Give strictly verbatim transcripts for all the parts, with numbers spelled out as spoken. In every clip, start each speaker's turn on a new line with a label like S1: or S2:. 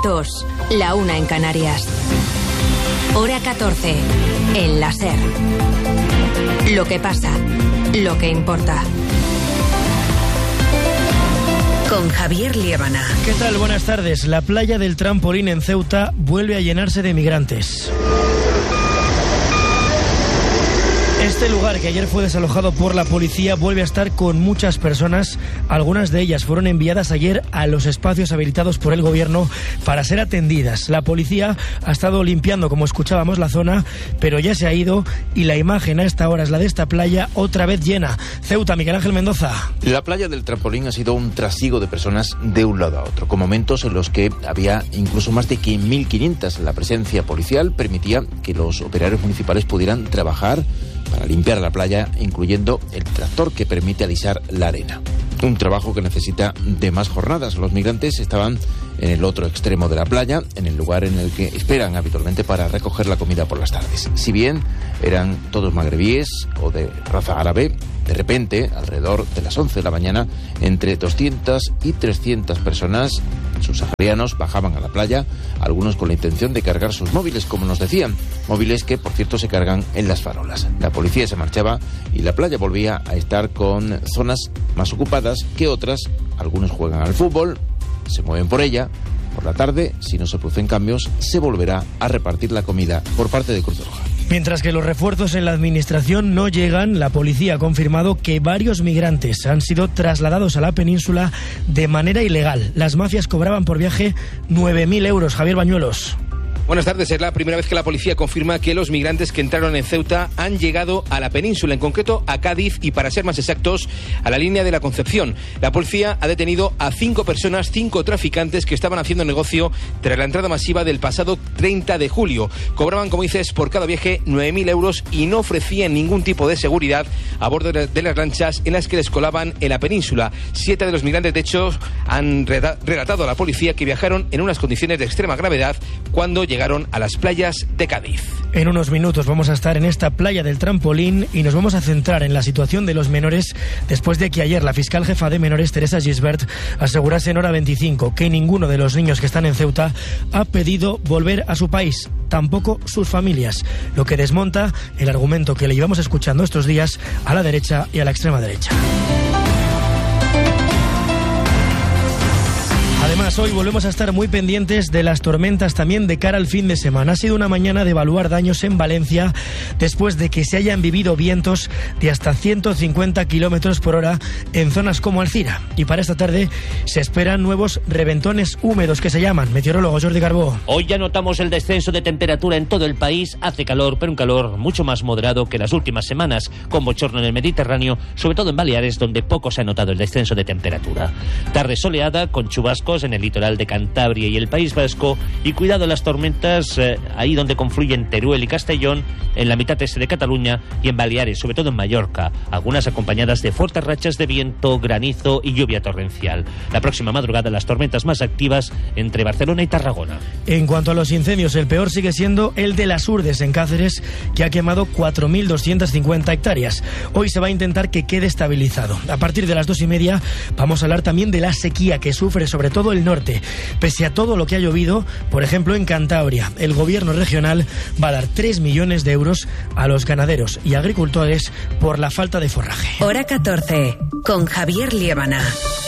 S1: dos, la una en Canarias. Hora catorce, en la SER. Lo que pasa, lo que importa. Con Javier Liébana.
S2: ¿Qué tal? Buenas tardes. La playa del Trampolín en Ceuta vuelve a llenarse de migrantes. Este lugar, que ayer fue desalojado por la policía, vuelve a estar con muchas personas. Algunas de ellas fueron enviadas ayer a los espacios habilitados por el gobierno para ser atendidas. La policía ha estado limpiando, como escuchábamos, la zona, pero ya se ha ido y la imagen a esta hora es la de esta playa otra vez llena. Ceuta, Miguel Ángel Mendoza.
S3: La playa del Trampolín ha sido un trasiego de personas de un lado a otro, con momentos en los que había incluso más de mil quinientas. La presencia policial permitía que los operarios municipales pudieran trabajar para limpiar la playa, incluyendo el tractor que permite alisar la arena. Un trabajo que necesita de más jornadas. Los migrantes estaban en el otro extremo de la playa, en el lugar en el que esperan habitualmente para recoger la comida por las tardes. Si bien eran todos magrebíes o de raza árabe, de repente, alrededor de las once de la mañana, entre doscientas y trescientas personas subsaharianos bajaban a la playa, algunos con la intención de cargar sus móviles, como nos decían, móviles que, por cierto, se cargan en las farolas. La policía se marchaba y la playa volvía a estar con zonas más ocupadas que otras. Algunos juegan al fútbol, se mueven por ella. Por la tarde, si no se producen cambios, se volverá a repartir la comida por parte de Cruz Roja.
S2: Mientras que los refuerzos en la administración no llegan, la policía ha confirmado que varios migrantes han sido trasladados a la península de manera ilegal. Las mafias cobraban por viaje nueve mil euros. Javier Bañuelos.
S4: Buenas tardes. Es la primera vez que la policía confirma que los migrantes que entraron en Ceuta han llegado a la península, en concreto a Cádiz y, para ser más exactos, a la línea de la Concepción. La policía ha detenido a cinco personas, cinco traficantes que estaban haciendo negocio tras la entrada masiva del pasado treinta de julio. Cobraban, como dices, por cada viaje nueve mil euros y no ofrecían ningún tipo de seguridad a bordo de las lanchas en las que les colaban en la península. Siete de los migrantes, de hecho, han relatado a la policía que viajaron en unas condiciones de extrema gravedad cuando llegaron a las playas de Cádiz.
S2: En unos minutos vamos a estar en esta playa del Trampolín y nos vamos a centrar en la situación de los menores después de que ayer la fiscal jefa de menores, Teresa Gisbert, asegurase en Hora veinticinco que ninguno de los niños que están en Ceuta ha pedido volver a su país, tampoco sus familias, lo que desmonta el argumento que le llevamos escuchando estos días a la derecha y a la extrema derecha. Además, hoy volvemos a estar muy pendientes de las tormentas también de cara al fin de semana. Ha sido una mañana de evaluar daños en Valencia después de que se hayan vivido vientos de hasta ciento cincuenta kilómetros por hora en zonas como Alcira. Y para esta tarde se esperan nuevos reventones húmedos que se llaman. Meteorólogo Jordi Carbó.
S5: Hoy ya notamos el descenso de temperatura en todo el país. Hace calor, pero un calor mucho más moderado que las últimas semanas, con bochorno en el Mediterráneo, sobre todo en Baleares, donde poco se ha notado el descenso de temperatura. Tarde soleada, con chubascos en el litoral de Cantabria y el País Vasco, y cuidado las tormentas eh, ahí donde confluyen Teruel y Castellón, en la mitad este de Cataluña y en Baleares, sobre todo en Mallorca, algunas acompañadas de fuertes rachas de viento, granizo y lluvia torrencial. La próxima madrugada las tormentas más activas entre Barcelona y Tarragona.
S2: En cuanto a los incendios, el peor sigue siendo el de Las Urdes en Cáceres, que ha quemado cuatro mil doscientas cincuenta hectáreas. Hoy se va a intentar que quede estabilizado. A partir de las dos y media vamos a hablar también de la sequía que sufre sobre todo el norte. Pese a todo lo que ha llovido, por ejemplo en Cantabria, el gobierno regional va a dar tres millones de euros a los ganaderos y agricultores por la falta de forraje.
S1: Hora catorce, con Javier Liébana.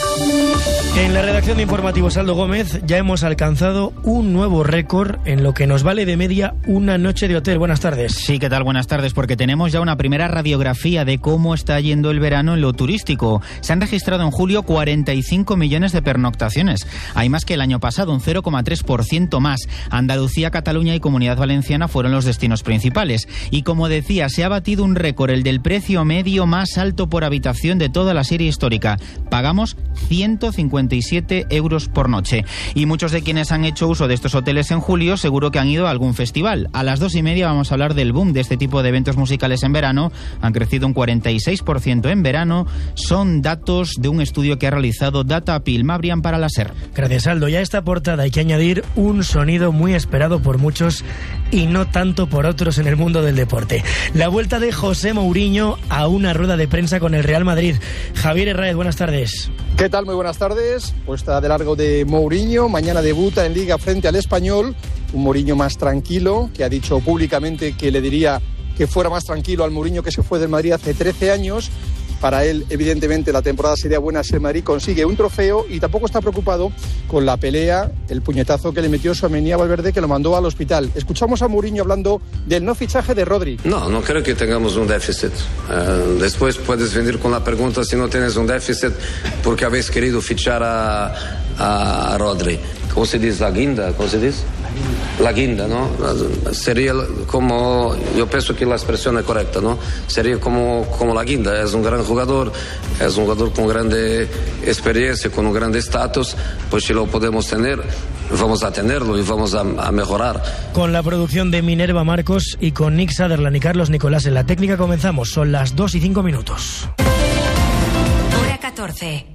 S2: En la redacción de Informativos Aldo Gómez ya hemos alcanzado un nuevo récord en lo que nos vale de media una noche de hotel. Buenas tardes.
S6: Sí, ¿qué tal? Buenas tardes, porque tenemos ya una primera radiografía de cómo está yendo el verano en lo turístico. Se han registrado en julio cuarenta y cinco millones de pernoctaciones. Hay más que el año pasado, un cero coma tres por ciento más. Andalucía, Cataluña y Comunidad Valenciana fueron los destinos principales. Y como decía, se ha batido un récord, el del precio medio más alto por habitación de toda la serie histórica. Pagamos ciento cincuenta y siete euros por noche. Y muchos de quienes han hecho uso de estos hoteles en julio seguro que han ido a algún festival. A las dos y media vamos a hablar del boom de este tipo de eventos musicales en verano. Han crecido un cuarenta y seis por ciento en verano. Son datos de un estudio que ha realizado Datapil. Mabrián para la SER.
S2: Gracias, Aldo. Y a esta portada hay que añadir un sonido muy esperado por muchos y no tanto por otros en el mundo del deporte. La vuelta de José Mourinho a una rueda de prensa con el Real Madrid. Javier Herráez, buenas tardes.
S7: ¿Qué tal? Muy buenas tardes. Puesta de largo de Mourinho. Mañana debuta en Liga frente al Español. Un Mourinho más tranquilo, que ha dicho públicamente que le diría que fuera más tranquilo al Mourinho que se fue del Madrid hace trece años. Para él, evidentemente, la temporada sería buena si el Madrid consigue un trofeo, y tampoco está preocupado con la pelea, el puñetazo que le metió Tchouaméni a Valverde, que lo mandó al hospital. Escuchamos a Mourinho hablando del no fichaje de Rodri.
S8: No, no creo que tengamos un déficit. Uh, después puedes venir con la pregunta si no tienes un déficit porque habéis querido fichar a, a Rodri. ¿Cómo se dice? La guinda, ¿cómo se dice? La guinda, ¿no? Sería como, yo pienso que la expresión es correcta, ¿no? Sería como, como la guinda. Es un gran jugador, es un jugador con grande experiencia, con un grande estatus. Pues si lo podemos tener, vamos a tenerlo y vamos a, a mejorar.
S2: Con la producción de Minerva Marcos y con Nick Sutherland y Carlos Nicolás en la técnica comenzamos. Son las dos y cinco minutos.
S1: Hora catorce.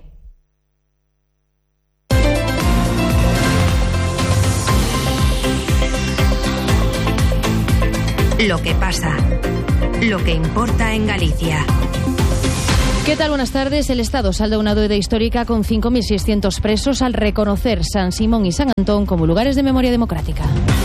S1: Lo que pasa, lo que importa en Galicia.
S9: ¿Qué tal? Buenas tardes. El Estado salda una deuda histórica con cinco mil seiscientos presos al reconocer San Simón y San Antón como lugares de memoria democrática.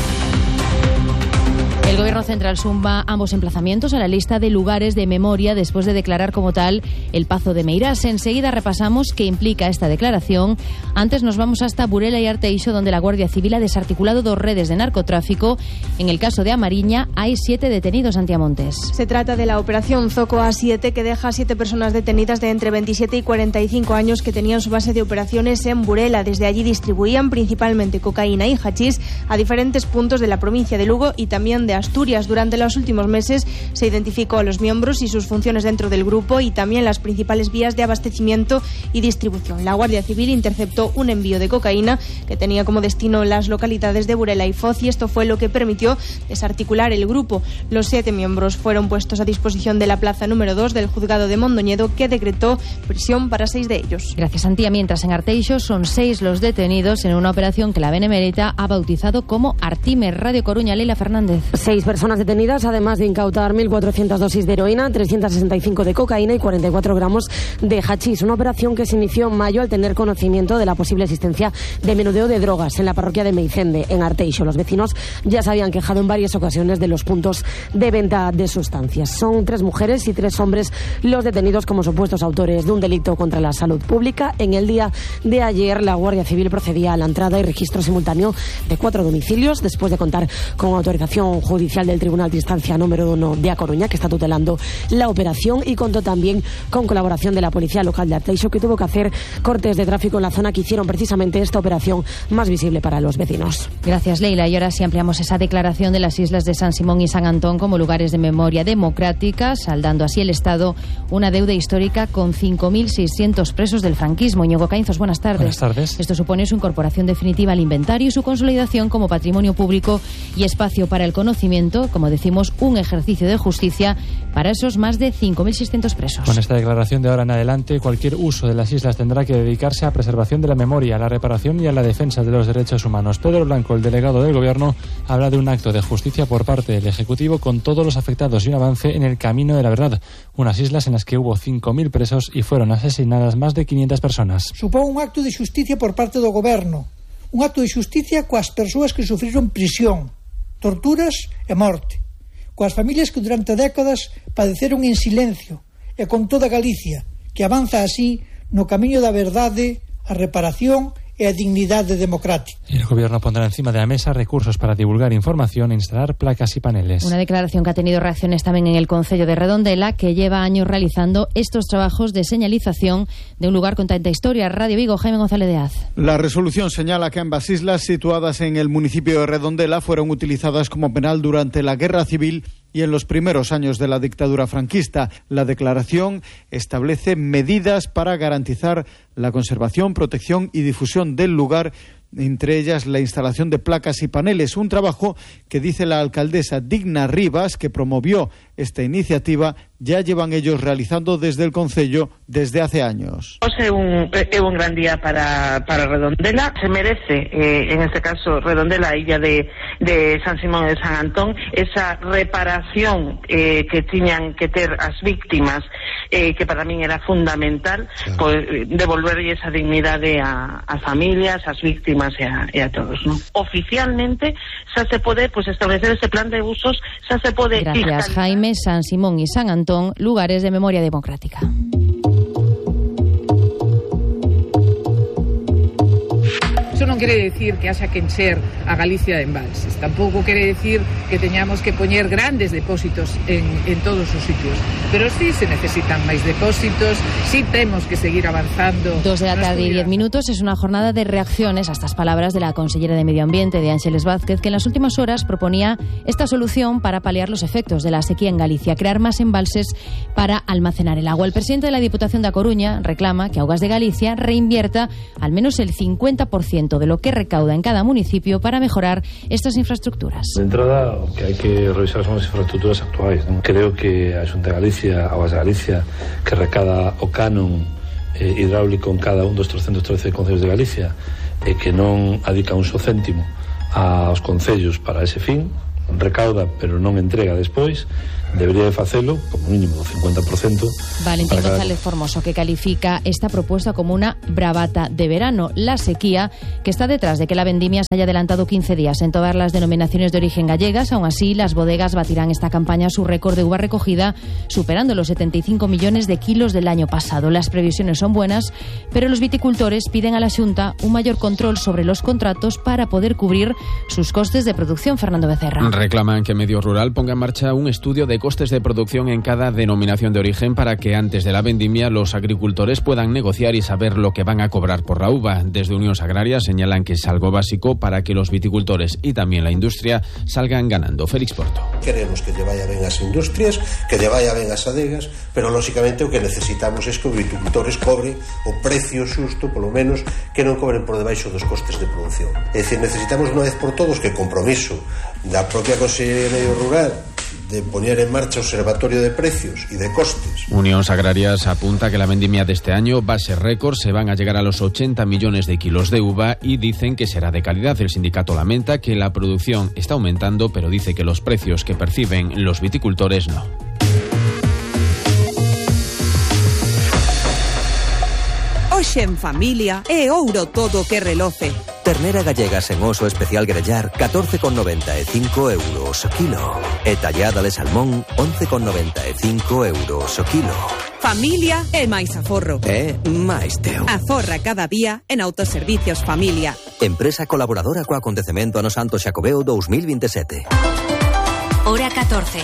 S9: El Gobierno central suma ambos emplazamientos a la lista de lugares de memoria después de declarar como tal el Pazo de Meirás. Enseguida repasamos qué implica esta declaración. Antes nos vamos hasta Burela y Arteixo, donde la Guardia Civil ha desarticulado dos redes de narcotráfico. En el caso de Amariña hay siete detenidos antiamontes.
S10: Se trata de la operación Zoco A siete, que deja a siete personas detenidas de entre veintisiete y cuarenta y cinco años que tenían su base de operaciones en Burela. Desde allí distribuían principalmente cocaína y hachís a diferentes puntos de la provincia de Lugo y también de Asturias. Durante los últimos meses se identificó a los miembros y sus funciones dentro del grupo y también las principales vías de abastecimiento y distribución. La Guardia Civil interceptó un envío de cocaína que tenía como destino las localidades de Burela y Foz, y esto fue lo que permitió desarticular el grupo. Los siete miembros fueron puestos a disposición de la plaza número dos del juzgado de Mondoñedo, que decretó prisión para seis de ellos.
S9: Gracias, Antía. Mientras en Arteixo son seis los detenidos en una operación que la Benemérita ha bautizado como Artime. Radio Coruña, Leila Fernández.
S11: Seis personas detenidas, además de incautar mil cuatrocientas dosis de heroína, trescientos sesenta y cinco de cocaína y cuarenta y cuatro gramos de hachís. Una operación que se inició en mayo al tener conocimiento de la posible existencia de menudeo de drogas en la parroquia de Meicende, en Arteixo. Los vecinos ya se habían quejado en varias ocasiones de los puntos de venta de sustancias. Son tres mujeres y tres hombres los detenidos como supuestos autores de un delito contra la salud pública. En el día de ayer, la Guardia Civil procedía a la entrada y registro simultáneo de cuatro domicilios, después de contar con autorización judicial del Tribunal de Instancia número uno de A Coruña, que está tutelando la operación, y contó también con colaboración de la Policía Local de Arteixo, que tuvo que hacer cortes de tráfico en la zona que hicieron precisamente esta operación más visible para los vecinos.
S9: Gracias, Leila. Y ahora sí ampliamos esa declaración de las islas de San Simón y San Antón como lugares de memoria democrática, saldando así el Estado una deuda histórica con cinco mil seiscientos presos del franquismo. Ñigo Caínzos, buenas tardes.
S12: Buenas tardes.
S9: Esto supone su incorporación definitiva al inventario y su consolidación como patrimonio público y espacio para el conocimiento, como decimos, un ejercicio de justicia para esos más de cinco mil seiscientos presos.
S12: Con esta declaración, de ahora en adelante, cualquier uso de las islas tendrá que dedicarse a preservación de la memoria, a la reparación y a la defensa de los derechos humanos. Pedro Blanco, el delegado del Gobierno, habla de un acto de justicia por parte del Ejecutivo con todos los afectados y un avance en el camino de la verdad. Unas islas en las que hubo cinco mil presos y fueron asesinadas más de quinientas personas.
S13: Supón un acto de xusticia por parte do Goberno, un acto de xusticia coas persoas que sufriron prisión, torturas e morte, coas familias que durante décadas padeceron en silencio, e con toda Galicia, que avanza así no camiño da verdade, a reparación e a dignidade democrática.
S12: El Gobierno pondrá encima de la mesa recursos para divulgar información e instalar placas y paneles.
S9: Una declaración que ha tenido reacciones también en el Concello de Redondela, que lleva años realizando estos trabajos de señalización de un lugar con tanta historia. Radio Vigo, Jaime González de Az.
S14: La resolución señala que ambas islas situadas en el municipio de Redondela fueron utilizadas como penal durante la Guerra Civil y en los primeros años de la dictadura franquista. La declaración establece medidas para garantizar la conservación, protección y difusión del lugar, entre ellas la instalación de placas y paneles, un trabajo que dice la alcaldesa Digna Rivas, que promovió esta iniciativa ya llevan ellos realizando desde el Concello desde hace años.
S15: É un, é un gran día para, para Redondela. Se merece, eh, en este caso, Redondela, a illa de, de San Simón e San Antón, esa reparación eh, que tiñan que ter as víctimas, eh, que para min era fundamental, claro. Pues, devolverlle esa dignidade a, a familias, as víctimas e a, e a todos, ¿no? Oficialmente, xa se pode pues, establecer ese plan de usos, xa se pode...
S9: Gracias, Jaime. San Simón y San Antón, lugares de memoria democrática.
S16: Eso non quere decir que haxa que encher a Galicia de embalses. Tampouco quere decir que teñamos que poñer grandes depósitos en, en todos os sitios. Pero sí se necesitan máis depósitos, sí temos que seguir avanzando.
S9: Dos de la tarde y diez minutos es una jornada de reacciones a estas palabras de la consellera de Medio Ambiente, de Ángeles Vázquez, que en las últimas horas proponía esta solución para paliar los efectos de la sequía en Galicia, crear más embalses para almacenar el agua. El presidente de la Diputación da Coruña reclama que Augas de Galicia reinvierta al menos el cincuenta por ciento de lo que recauda en cada municipio para mejorar estas infraestructuras.
S17: De entrada, o que hai que revisar son as infraestructuras actuais, non? Creo que a Xunta de Galicia, Augas de Galicia, que recada o canon eh, hidráulico en cada un dos trescentos trece concellos de Galicia e que non adica un só céntimo aos concellos para ese fin, recauda pero non entrega despois, debería de facelo como mínimo do cincuenta por ciento.
S9: Valentín González Formoso, que califica esta propuesta como una bravata de verano. La sequía que está detrás de que la vendimia se haya adelantado quince días en todas las denominaciones de origen gallegas. Aún así, las bodegas batirán esta campaña su récord de uva recogida, superando los setenta y cinco millones de kilos del año pasado. Las previsiones son buenas, pero los viticultores piden a la Xunta un mayor control sobre los contratos para poder cubrir sus costes de producción. Fernando Becerra.
S18: Reclaman que Medio Rural ponga en marcha un estudio de costes de producción en cada denominación de origen para que antes de la vendimia los agricultores puedan negociar y saber lo que van a cobrar por la uva. Desde Unión Agraria señalan que es algo básico para que los viticultores y también la industria salgan ganando. Félix Porto.
S19: Queremos que lle vaya ben as industrias, que lle vaya ben as adegas, pero lóxicamente o que necesitamos é que os viticultores cobren o precio xusto, polo menos, que non cobren por debaixo dos costes de producción. É dicir, necesitamos unha vez por todos que compromiso da propia Consellería de Medio Rural de poner en marcha observatorio de precios y de costes.
S18: Unión Agrarias apunta que la vendimia de este año va a ser récord, se van a llegar a los ochenta millones de kilos de uva y dicen que será de calidad. El sindicato lamenta que la producción está aumentando, pero dice que los precios que perciben los viticultores no.
S20: Hoxe en familia é ouro todo que reloce.
S21: Ternera gallega sen oso especial grellar catorce con noventa e cinco euros o kilo. E tallada de salmón once con noventa e cinco euros o kilo.
S20: Familia é máis aforro.
S21: É máis teu.
S20: Aforra cada día en Autoservicios Familia.
S21: Empresa colaboradora co acontecemento Ano Santo Xacobeo dos mil veintisiete.
S1: Hora catorce.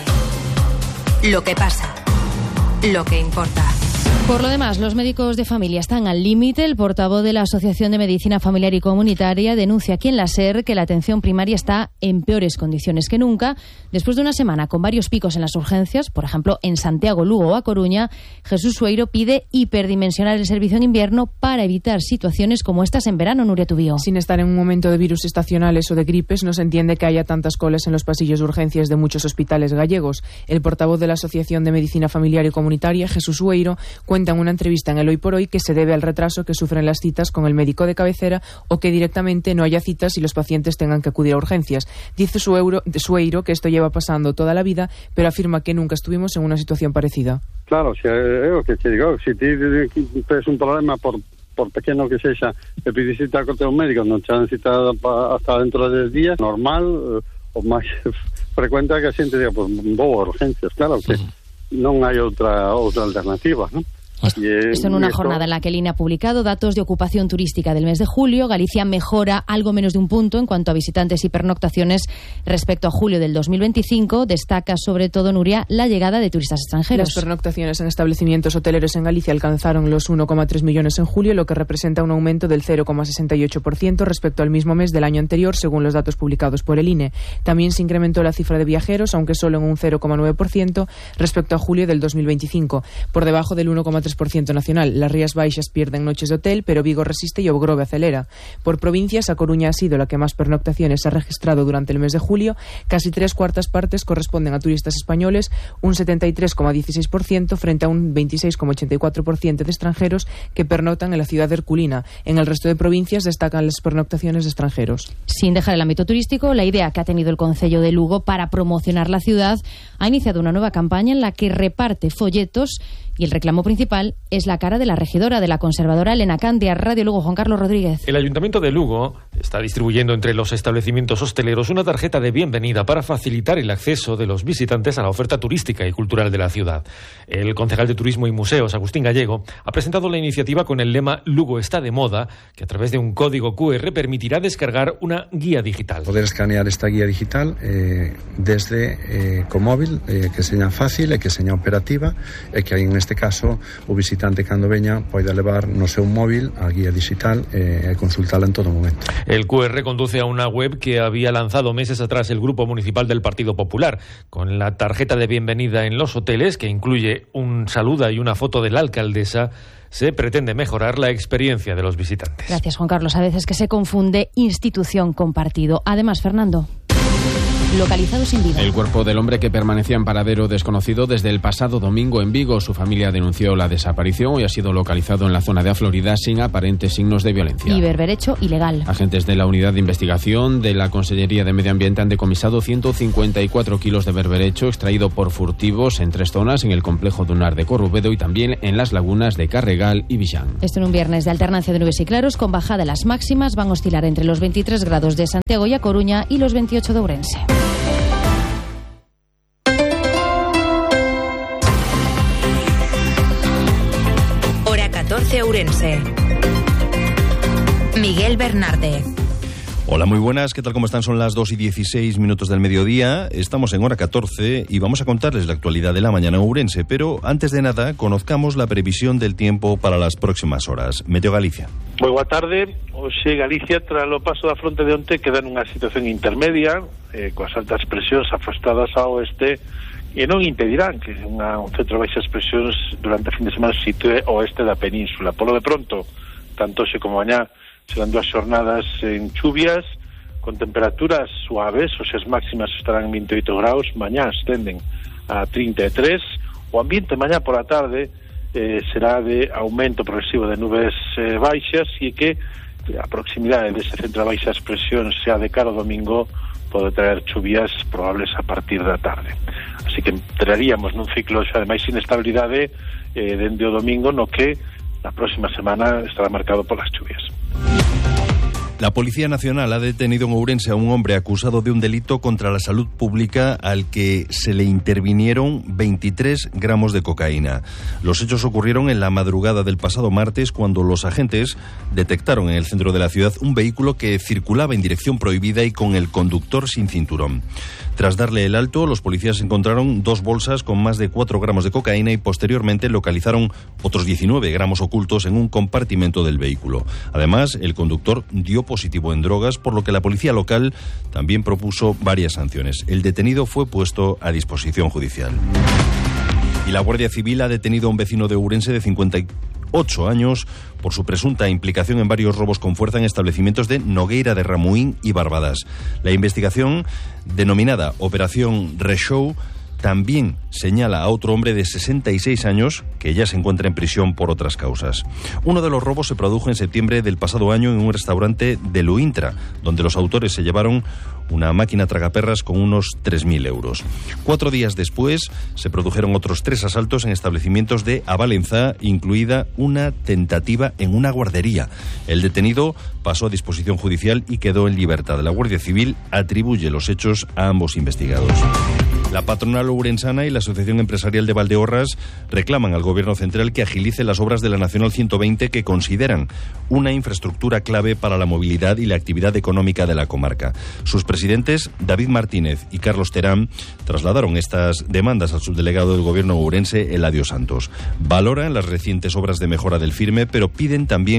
S1: Lo que pasa. Lo que importa.
S9: Por lo demás, los médicos de familia están al límite. El portavoz de la Asociación de Medicina Familiar y Comunitaria denuncia aquí en la SER que la atención primaria está en peores condiciones que nunca. Después de una semana con varios picos en las urgencias, por ejemplo, en Santiago, Lugo o A Coruña, Jesús Sueiro pide hiperdimensionar el servicio en invierno para evitar situaciones como estas en verano. Nuria Tubío.
S22: Sin estar en un momento de virus estacionales o de gripes, no se entiende que haya tantas colas en los pasillos de urgencias de muchos hospitales gallegos. El portavoz de la Asociación de Medicina Familiar y Comunitaria, Jesús Sueiro, cuenta en una entrevista en el Hoy por Hoy que se debe al retraso que sufren las citas con el médico de cabecera o que directamente no haya citas y los pacientes tengan que acudir a urgencias. Dice Sueiro, Sueiro que esto lleva pasando toda la vida, pero afirma que nunca estuvimos en una situación parecida.
S23: Claro, se é o que te digo, se ti tes un problema por por pequeno que sexa, e pides cita co teu médico, non te dan cita hasta dentro de días, normal, o máis frecuente que a xente diga, pues, vou a urgencias, claro que uh-huh. non hai outra outra alternativa, non?
S9: Esto en una jornada en la que el I N E ha publicado datos de ocupación turística del mes de julio. Galicia mejora algo menos de un punto en cuanto a visitantes y pernoctaciones respecto a julio del dos mil veinticinco. Destaca sobre todo, Nuria, la llegada de turistas extranjeros.
S22: Las pernoctaciones en establecimientos hoteleros en Galicia alcanzaron los uno coma tres millones en julio, lo que representa un aumento del cero coma sesenta y ocho por ciento respecto al mismo mes del año anterior, según los datos publicados por el I N E. También se incrementó la cifra de viajeros, aunque solo en un cero coma nueve por ciento respecto a julio del dos mil veinticinco, por debajo del uno coma tres tres por ciento nacional. Las Rías Baixas pierden noches de hotel, pero Vigo resiste y Ogrove acelera. Por provincias, A Coruña ha sido la que más pernoctaciones ha registrado durante el mes de julio. Casi tres cuartas partes corresponden a turistas españoles, un setenta y tres coma dieciséis por ciento frente a un veintiséis coma ochenta y cuatro por ciento de extranjeros que pernoctan en la ciudad de Herculina. En el resto de provincias destacan las pernoctaciones de extranjeros.
S9: Sin dejar el ámbito turístico, la idea que ha tenido el Concello de Lugo para promocionar la ciudad ha iniciado una nueva campaña en la que reparte folletos y el reclamo principal es la cara de la regidora de la conservadora Elena Candia. Radio Lugo, Juan Carlos Rodríguez.
S3: El Ayuntamiento de Lugo está distribuyendo entre los establecimientos hosteleros una tarjeta de bienvenida para facilitar el acceso de los visitantes a la oferta turística y cultural de la ciudad. El concejal de Turismo y Museos, Agustín Gallego, ha presentado la iniciativa con el lema Lugo está de moda, que a través de un código cu erre permitirá descargar una guía digital.
S4: Poder escanear esta guía digital eh, desde eh, con móvil, eh, que seña fácil e que seña operativa, e que en este caso o visitante cando veña poida levar no seu móvil a guía digital e eh, consultala en todo momento.
S3: El cu erre conduce a una web que había lanzado meses atrás el Grupo Municipal del Partido Popular, con la tarjeta de bienvenida en los hoteles, que incluye un saludo y una foto de la alcaldesa. Se pretende mejorar la experiencia de los visitantes.
S9: Gracias, Juan Carlos. A veces que se confunde institución con partido. Además, Fernando, localizado sin vida.
S18: El cuerpo del hombre que permanecía en paradero desconocido desde el pasado domingo en Vigo. Su familia denunció la desaparición y ha sido localizado en la zona de Aflorida sin aparentes signos de violencia.
S9: Y berberecho ilegal.
S18: Agentes de la Unidad de Investigación de la Consellería de Medio Ambiente han decomisado ciento cincuenta y cuatro kilos de berberecho extraído por furtivos en tres zonas, en el complejo dunar de Corrubedo y también en las lagunas de Carregal y Villán.
S9: Esto en un viernes de alternancia de nubes y claros, con bajada. Las máximas van a oscilar entre los veintitrés grados de Santiago y A Coruña y los veintiocho de Ourense.
S1: catorce Ourense. Miguel Bernarde.
S5: Hola, muy buenas, ¿qué tal? ¿Cómo están? Son las dos y dieciséis minutos del mediodía, estamos en hora catorce y vamos a contarles la actualidad de la mañana en Ourense, pero antes de nada, conozcamos la previsión del tiempo para las próximas horas. Meteo Galicia.
S24: Moi boa tarde. Hoxe Galicia, tras o paso da fronte de onte, queda nunha situación intermedia, eh, coas altas presións afastadas ao oeste, e non impedirán que unha, un centro de baixas presións durante a fin de semana se sitúe ao oeste da península. Polo de pronto, tanto hoxe como mañá, serán dúas xornadas en chuvias, con temperaturas suaves. Hoxe as máximas estarán en vinte e oito graus, mañá ascenden a trinta e tres. O ambiente mañá por a tarde eh, será de aumento progresivo de nubes eh, baixas, e que a proximidade dese centro de baixas presións xa de cara ao domingo pode traer chuvias probables a partir da tarde. Así que entraríamos nun ciclo xa de máis inestabilidade eh, dende o domingo, no que a próxima semana estará marcado polas chuvias.
S5: La Policía Nacional ha detenido en Ourense a un hombre acusado de un delito contra la salud pública al que se le intervinieron veintitrés gramos de cocaína. Los hechos ocurrieron en la madrugada del pasado martes, cuando los agentes detectaron en el centro de la ciudad un vehículo que circulaba en dirección prohibida y con el conductor sin cinturón. Tras darle el alto, los policías encontraron dos bolsas con más de cuatro gramos de cocaína y posteriormente localizaron otros diecinueve gramos ocultos en un compartimento del vehículo. Además, el conductor dio positivo en drogas, por lo que la policía local también propuso varias sanciones. El detenido fue puesto a disposición judicial. Y la Guardia Civil ha detenido a un vecino de Ourense de cincuenta y ocho años por su presunta implicación en varios robos con fuerza en establecimientos de Nogueira de Ramuín y Barbadas. La investigación, denominada Operación Reshow, también señala a otro hombre de sesenta y seis años que ya se encuentra en prisión por otras causas. Uno de los robos se produjo en septiembre del pasado año en un restaurante de Luintra, donde los autores se llevaron una máquina tragaperras con unos tres mil euros. Cuatro días después se produjeron otros tres asaltos en establecimientos de Avalenzá, incluida una tentativa en una guardería. El detenido pasó a disposición judicial y quedó en libertad. La Guardia Civil atribuye los hechos a ambos investigados. La patronal ourensana y la Asociación Empresarial de Valdeorras reclaman al Gobierno central que agilice las obras de la Nacional ciento veinte, que consideran una infraestructura clave para la movilidad y la actividad económica de la comarca. Sus presidentes, David Martínez y Carlos Terán, trasladaron estas demandas al subdelegado del Gobierno ourense, Eladio Santos. Valoran las recientes obras de mejora del Firme, pero piden también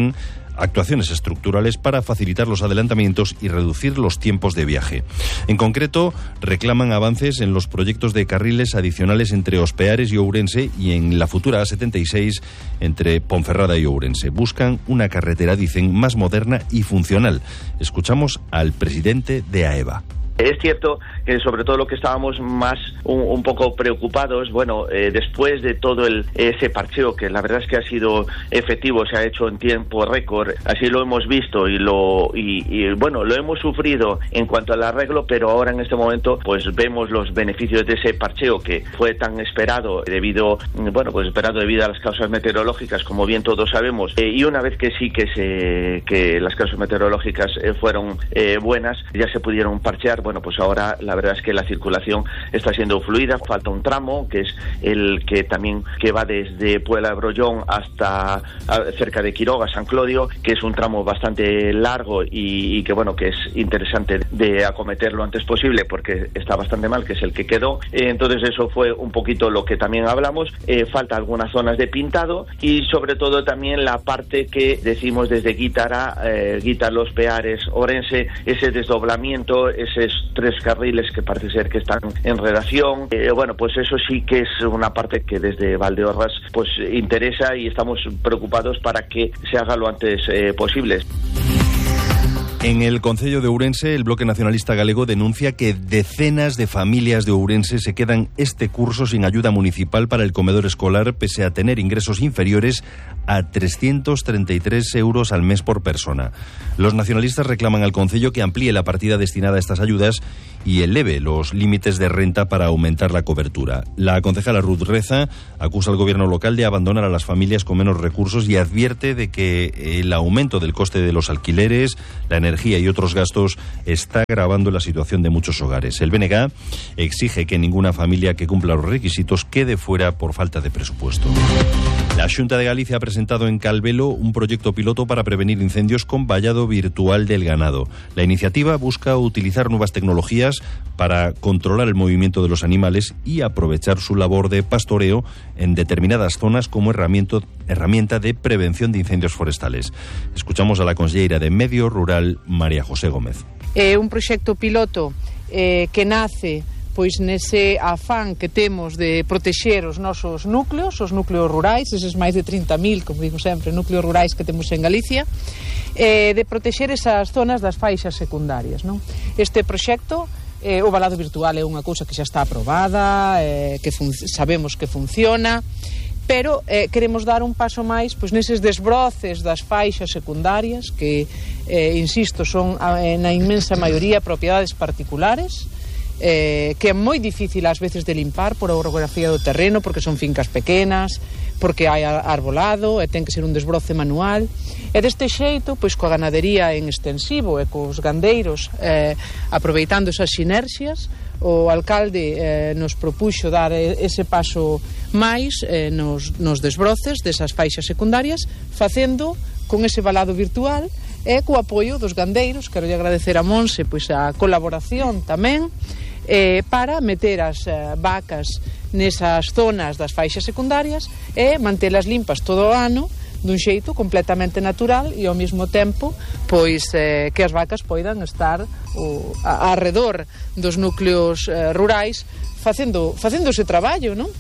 S5: actuaciones estructurales para facilitar los adelantamientos y reducir los tiempos de viaje. En concreto, reclaman avances en los proyectos de carriles adicionales entre Os Peares y Ourense y en la futura A setenta y seis entre Ponferrada y Ourense. Buscan una carretera, dicen, más moderna y funcional. Escuchamos al presidente de AEVA.
S2: Es cierto que sobre todo lo que estábamos más un, un poco preocupados, bueno, eh, después de todo el, ese parcheo, que la verdad es que ha sido efectivo, se ha hecho en tiempo récord, así lo hemos visto y lo y, y bueno, lo hemos sufrido en cuanto al arreglo, pero ahora en este momento pues vemos los beneficios de ese parcheo que fue tan esperado debido, bueno, pues esperado debido a las causas meteorológicas, como bien todos sabemos, eh, y una vez que sí que se que las causas meteorológicas eh, fueron eh, buenas, ya se pudieron parchear. Bueno, pues ahora la verdad es que la circulación está siendo fluida. Falta un tramo que es el que también que va desde Puebla de Brollón hasta a, cerca de Quiroga, San Clodio, que es un tramo bastante largo y, y que bueno, que es interesante de acometer lo antes posible porque está bastante mal, que es el que quedó. Eh, entonces eso fue un poquito lo que también hablamos. Eh, falta algunas zonas de pintado y sobre todo también la parte que decimos desde Guítara, eh, Guítar, Los Peares, Ourense, ese desdoblamiento, ese tres carriles que parece ser que están en redacción. Eh, bueno, pues eso sí que es una parte que desde Valdeorras pues interesa y estamos preocupados para que se haga lo antes eh, posible.
S5: En el concello de Ourense, el Bloque Nacionalista Galego denuncia que decenas de familias de Ourense se quedan este curso sin ayuda municipal para el comedor escolar, pese a tener ingresos inferiores a trescientos treinta y tres euros al mes por persona. Los nacionalistas reclaman al concello que amplíe la partida destinada a estas ayudas y eleve los límites de renta para aumentar la cobertura. La concejala Ruth Reza acusa al gobierno local de abandonar a las familias con menos recursos y advierte de que el aumento del coste de los alquileres, la energía y otros gastos está agravando la situación de muchos hogares. El B N G exige que ninguna familia que cumpla los requisitos quede fuera por falta de presupuesto. La Xunta de Galicia ha presentado en Calvelo un proyecto piloto para prevenir incendios con vallado virtual del ganado. La iniciativa busca utilizar nuevas tecnologías para controlar el movimiento de los animales y aprovechar su labor de pastoreo en determinadas zonas como herramienta de prevención de incendios forestales. Escuchamos a la conselleira de Medio Rural, María José Gómez.
S16: É un proxecto piloto eh, que nace pois nese afán que temos de protexer os nosos núcleos, os núcleos rurais, eses máis de trinta mil, como digo sempre, núcleos rurais que temos en Galicia, eh, de protexer esas zonas das faixas secundarias, non? Este proxecto, eh, o valado virtual é unha cousa que xa está aprobada, eh, que sabemos que funciona, pero eh, queremos dar un paso máis pois neses desbroces das faixas secundarias que, eh, insisto, son eh, na inmensa maioría propiedades particulares, Eh, que é moi difícil ás veces de limpar por a orografía do terreno, porque son fincas pequenas, porque hai arbolado e ten que ser un desbroce manual, e deste xeito, pois coa ganadería en extensivo e cos gandeiros eh, aproveitando esas sinerxias, o alcalde eh, nos propuxo dar ese paso máis eh, nos, nos desbroces desas faixas secundarias, facendo con ese valado virtual e co apoio dos gandeiros. Quero agradecer a Monse pois a colaboración tamén, Eh, para meter as eh, vacas nesas zonas das faixas secundarias e mantelas limpas todo o ano dun xeito completamente natural e ao mesmo tempo pois eh, que as vacas poidan estar o, a, arredor dos núcleos eh, rurais facendo, facendo ese traballo, non?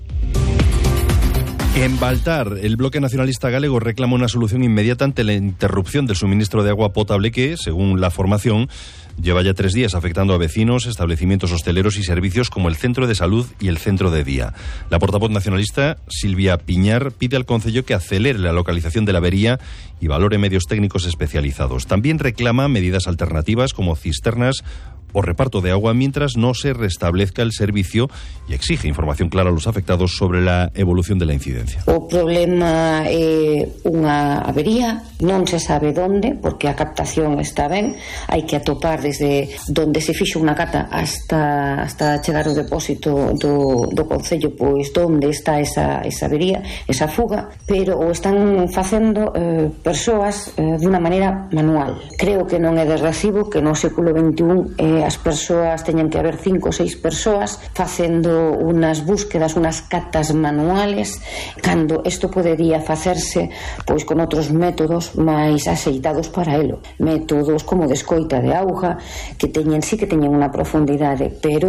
S5: En Baltar, el Bloque Nacionalista Galego reclama una solución inmediata ante la interrupción del suministro de agua potable que, según la formación, lleva ya tres días afectando a vecinos, establecimientos hosteleros y servicios como el Centro de Salud y el Centro de Día. La portavoz nacionalista, Silvia Piñar, pide al concello que acelere la localización de la avería y valore medios técnicos especializados. También reclama medidas alternativas como cisternas o reparto de agua mientras no se restablezca el servicio y exige información clara a los afectados sobre la evolución de la incidencia.
S6: O problema é unha avería, non se sabe onde, porque a captación está ben, hai que atopar desde onde se fixo unha cata hasta, hasta chegar ao depósito do, do concello, pois onde está esa, esa avería, esa fuga, pero o están facendo eh, persoas eh, dunha maneira manual. Creo que non é de recibo que no século veintiún eh, as persoas teñen que haber cinco ou seis persoas facendo unas búsquedas, unas catas manuales, cando isto podería facerse pois con outros métodos máis axeitados para elo, métodos como de escoita de auga que teñen sí que teñen unha profundidade, pero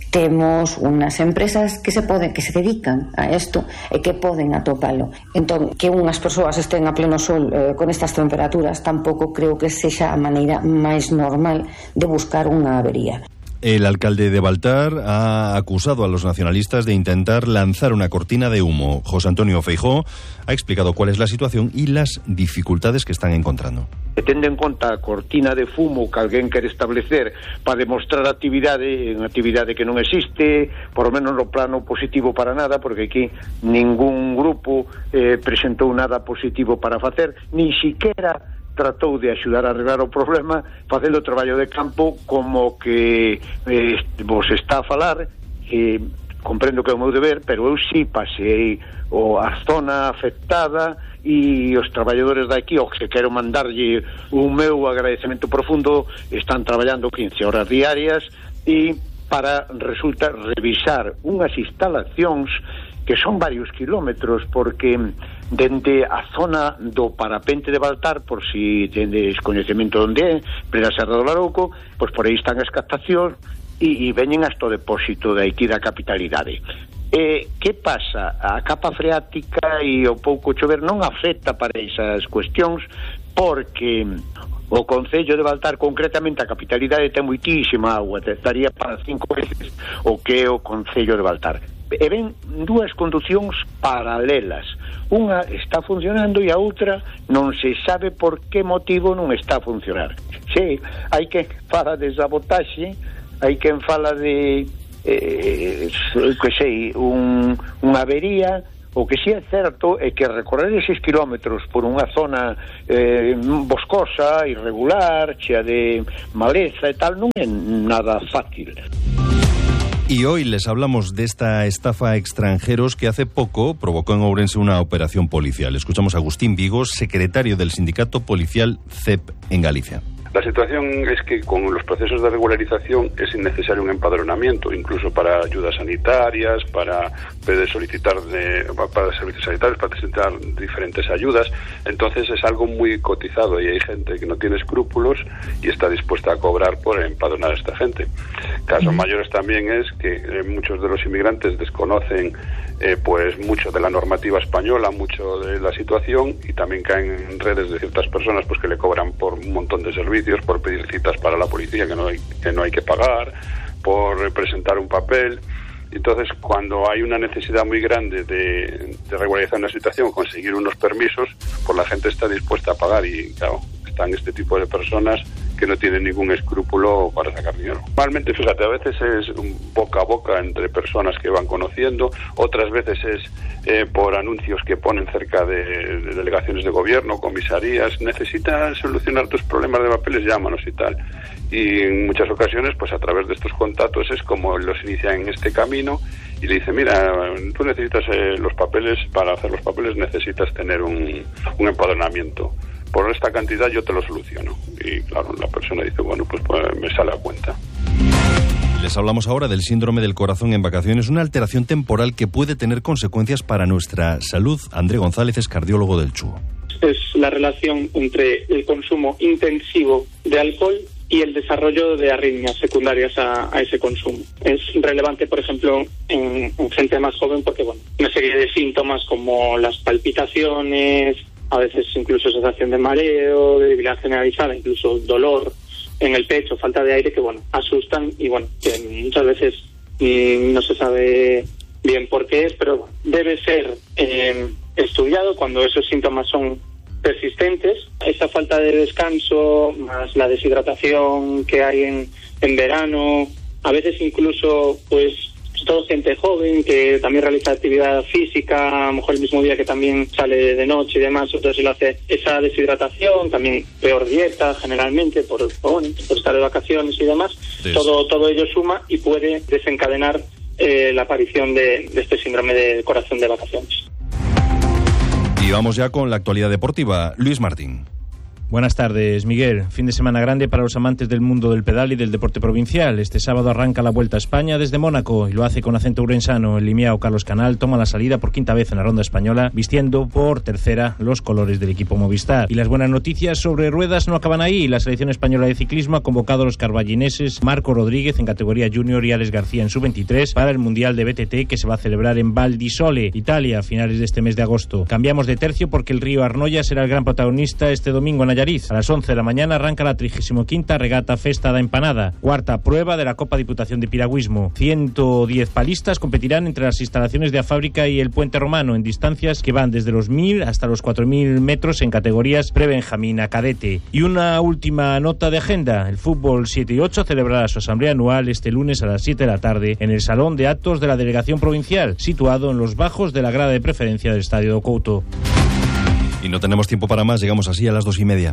S6: temos unhas empresas que se poden, que se dedican a isto e que poden atopalo. Entón, que unhas persoas estén a pleno sol eh, con estas temperaturas tampouco creo que sexa a maneira máis normal de buscar unha avería.
S5: El alcalde de Baltar ha acusado a los nacionalistas de intentar lanzar una cortina de humo. José Antonio Feijóo ha explicado cuál es la situación y las dificultades que están encontrando.
S7: Tendo en conta a cortina de fumo que alguén quere establecer para demostrar actividade, unha actividade que non existe, por lo menos no plano positivo para nada, porque aquí ningún grupo eh, presentou nada positivo para facer, ni siquiera tratou de axudar a arreglar o problema facendo o traballo de campo como que eh, vos está a falar, que comprendo que é o meu deber, pero eu sí pasei o, a zona afectada e os traballadores daqui, o que quero mandarlle un meu agradecemento profundo, están traballando quince horas diarias e para, resulta, revisar unhas instalacións que son varios kilómetros, porque dende a zona do parapente de Baltar, por si tendes coñecemento onde é, plena Serra do Larouco, pois por aí están as captacións e, e veñen hasta o depósito de aquí da capitalidade. E que pasa? A capa freática e o pouco chover non afecta para esas cuestións, porque o Concello de Baltar, concretamente a capitalidade, ten moitísima agua, estaría para cinco veces o que é o Concello de Baltar. E ven dúas conducións paralelas, unha está funcionando e a outra non se sabe por que motivo non está a funcionar. Sí, hai que fala de sabotaxe, hai quen fala de eh, que sei, un, unha avería. O que si é certo é que recorrer eses kilómetros por unha zona eh, boscosa, irregular, chea de maleza e tal, non é nada fácil.
S5: Y hoy les hablamos de esta estafa a extranjeros que hace poco provocó en Ourense una operación policial. Escuchamos a Agustín Vigos, secretario del Sindicato Policial C E P en Galicia.
S8: La situación es que con los procesos de regularización es innecesario un empadronamiento, incluso para ayudas sanitarias, para solicitar de, para servicios sanitarios, para presentar diferentes ayudas. Entonces es algo muy cotizado y hay gente que no tiene escrúpulos y está dispuesta a cobrar por empadronar a esta gente. Casos mayores también es que eh, muchos de los inmigrantes desconocen eh, pues mucho de la normativa española, mucho de la situación, y también caen en redes de ciertas personas pues que le cobran por un montón de servicios, por pedir citas para la policía que no hay que no hay que pagar, por presentar un papel. Entonces, cuando hay una necesidad muy grande de, de regularizar una situación, conseguir unos permisos, pues la gente está dispuesta a pagar y, claro, están este tipo de personas que no tienen ningún escrúpulo para sacar dinero. Normalmente, fíjate, a veces es un boca a boca entre personas que van conociendo, otras veces es eh, por anuncios que ponen cerca de, de delegaciones de gobierno, comisarías. Necesitas solucionar tus problemas de papeles, llámanos y tal. Y en muchas ocasiones, pues a través de estos contactos es como los inician en este camino y le dice, mira, tú necesitas eh, los papeles, para hacer los papeles necesitas tener un, un empadronamiento. Por esta cantidad yo te lo soluciono. Y claro, la persona dice, bueno, pues, pues me sale a cuenta.
S5: Les hablamos ahora del síndrome del corazón en vacaciones, una alteración temporal que puede tener consecuencias para nuestra salud. André González es cardiólogo del C H U.
S10: Es la relación entre el consumo intensivo de alcohol y el desarrollo de arritmias secundarias a, a ese consumo. Es relevante, por ejemplo, en, en gente más joven porque, bueno, una serie de síntomas como las palpitaciones, a veces incluso sensación de mareo, de debilidad generalizada, incluso dolor en el pecho, falta de aire, que bueno, asustan y bueno, que muchas veces mmm, no se sabe bien por qué es, pero bueno, debe ser eh, estudiado cuando esos síntomas son persistentes. Esa falta de descanso, más la deshidratación que hay en, en verano, a veces incluso pues todo gente joven que también realiza actividad física, a lo mejor el mismo día que también sale de noche y demás, entonces lo hace esa deshidratación, también peor dieta generalmente por, por, por estar de vacaciones y demás, sí. todo todo ello suma y puede desencadenar eh, la aparición de, de este síndrome de corazón de vacaciones.
S5: Y vamos ya con la actualidad deportiva. Luis Martín.
S11: Buenas tardes, Miguel. Fin de semana grande para los amantes del mundo del pedal y del deporte provincial. Este sábado arranca la Vuelta a España desde Mónaco y lo hace con acento urensano. El limiao Carlos Canal toma la salida por quinta vez en la ronda española, vistiendo por tercera los colores del equipo Movistar. Y las buenas noticias sobre ruedas no acaban ahí. La selección española de ciclismo ha convocado a los carballineses Marco Rodríguez en categoría junior y Alex García en sub veintitrés para el Mundial de B T T que se va a celebrar en Val di Sole, Italia, a finales de este mes de agosto. Cambiamos de tercio porque el río Arnoia será el gran protagonista este domingo en Allariz. A las once de la mañana arranca la trigésima quinta regata Festa da Empanada, cuarta prueba de la Copa Diputación de Piragüismo. ciento diez palistas competirán entre las instalaciones de la fábrica y el Puente Romano en distancias que van desde los mil hasta los cuatro mil metros en categorías pre-benjamín a cadete. Y una última nota de agenda. El fútbol siete y ocho celebrará su asamblea anual este lunes a las siete de la tarde en el Salón de Actos de la Delegación Provincial, situado en los bajos de la grada de preferencia del Estadio do Couto.
S5: Y no tenemos tiempo para más, llegamos así a las dos y media.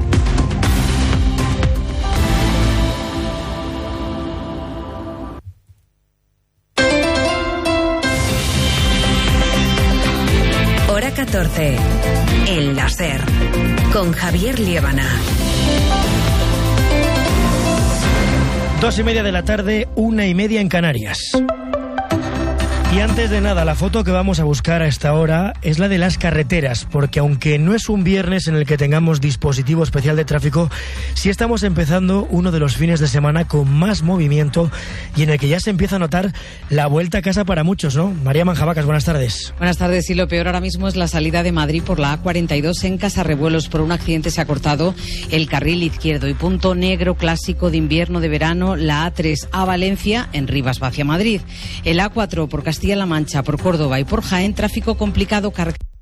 S1: Hora catorce. El láser. Con Javier Liébana.
S12: Dos y media de la tarde, una y media en Canarias. Y antes de nada, la foto que vamos a buscar a esta hora es la de las carreteras, porque aunque no es un viernes en el que tengamos dispositivo especial de tráfico, sí estamos empezando uno de los fines de semana con más movimiento y en el que ya se empieza a notar la vuelta a casa para muchos, ¿no? María Manjabacas, buenas tardes.
S13: Buenas tardes, y lo peor ahora mismo es la salida de Madrid por la A cuarenta y dos en Casarrebuelos. Por un accidente se ha cortado el carril izquierdo y punto negro clásico de invierno, de verano, la A tres a Valencia en Rivas hacia Madrid. El A cuatro por Castilla-La Mancha, por Córdoba y por Jaén, tráfico complicado, carretera